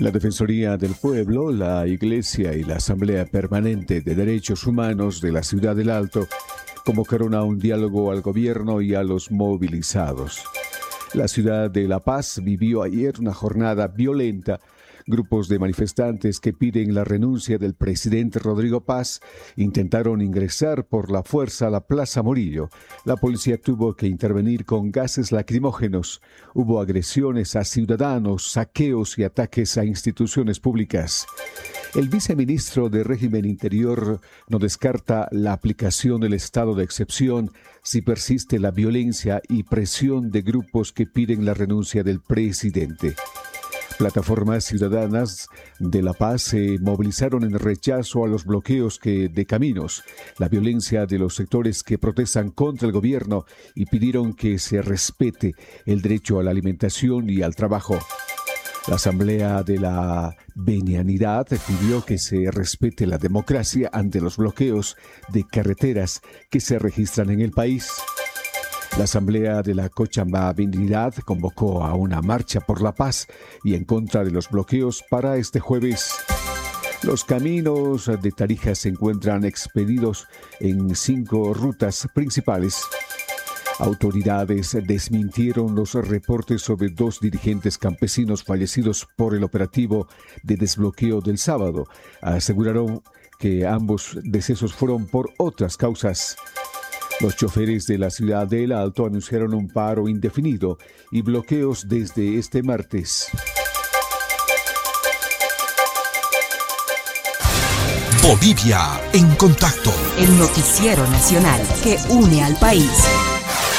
La Defensoría del Pueblo, la Iglesia y la Asamblea Permanente de Derechos Humanos de la Ciudad del Alto convocaron a un diálogo al gobierno y a los movilizados. La ciudad de La Paz vivió ayer una jornada violenta. Grupos de manifestantes que piden la renuncia del presidente Rodrigo Paz intentaron ingresar por la fuerza a la Plaza Murillo. La policía tuvo que intervenir con gases lacrimógenos. Hubo agresiones a ciudadanos, saqueos y ataques a instituciones públicas. El viceministro de Régimen Interior no descarta la aplicación del estado de excepción si persiste la violencia y presión de grupos que piden la renuncia del presidente. Plataformas ciudadanas de La Paz se movilizaron en rechazo a los bloqueos de caminos, la violencia de los sectores que protestan contra el gobierno y pidieron que se respete el derecho a la alimentación y al trabajo. La Asamblea de la Benianidad pidió que se respete la democracia ante los bloqueos de carreteras que se registran en el país. La Asamblea de la Cochabamba convocó a una marcha por la paz y en contra de los bloqueos para este jueves. Los caminos de Tarija se encuentran expedidos en 5 rutas principales. Autoridades desmintieron los reportes sobre 2 dirigentes campesinos fallecidos por el operativo de desbloqueo del sábado. Aseguraron que ambos decesos fueron por otras causas. Los choferes de la ciudad del Alto anunciaron un paro indefinido y bloqueos desde este martes. Bolivia en contacto. El noticiero nacional que une al país.